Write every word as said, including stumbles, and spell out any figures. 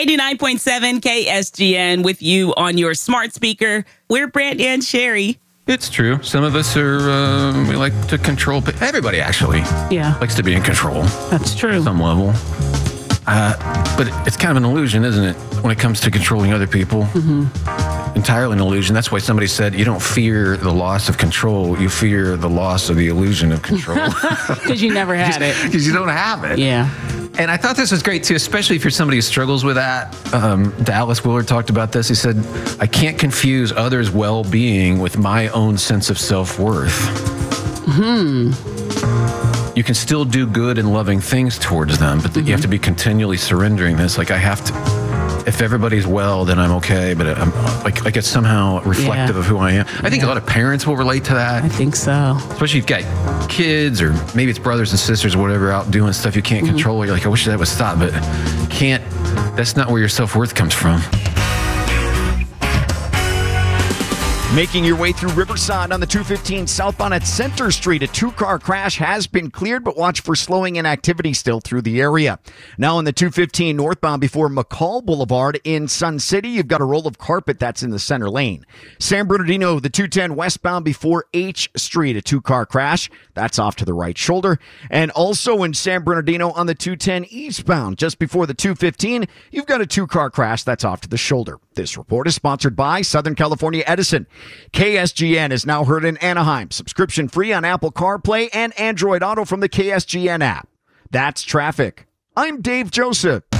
eighty-nine point seven K S G N with you on your smart speaker. We're Brant and Sherry. It's true. Some of us are, uh, we like to control, but everybody actually Yeah. likes to be in control. That's true. At some level. Uh, but it's kind of an illusion, isn't it, when it comes to controlling other people? Mm-hmm. Entirely an illusion. That's why somebody said you don't fear the loss of control. You fear the loss of the illusion of control. Because you never had it. Because you don't have it. Yeah. And I thought this was great, too, especially if you're somebody who struggles with that. Um, Dallas Willard talked about this. He said, I can't confuse others' well-being with my own sense of self-worth. Hmm. You can still do good and loving things towards them, but mm-hmm. you have to be continually surrendering this. Like, I have to... If everybody's well, then I'm okay, but I'm like, like it's somehow reflective yeah. of who I am. I think yeah. a lot of parents will relate to that. I think so. Especially if you've got kids or maybe it's brothers and sisters or whatever out doing stuff you can't mm-hmm. control. You're like, I wish that would stop, but can't. That's not where your self-worth comes from. Making your way through Riverside on the two fifteen southbound at Center Street, a two-car crash has been cleared, but watch for slowing in activity still through the area. Now on the two fifteen northbound before McCall Boulevard in Sun City, you've got a roll of carpet that's in the center lane. San Bernardino, the two ten westbound before H Street, a two-car crash. That's off to the right shoulder. And also in San Bernardino on the two ten eastbound, just before the two fifteen, you've got a two-car crash that's off to the shoulder. This report is sponsored by Southern California Edison. K S G N is now heard in Anaheim. Subscription free on Apple CarPlay and Android Auto from the K S G N app. That's traffic. I'm Dave Joseph.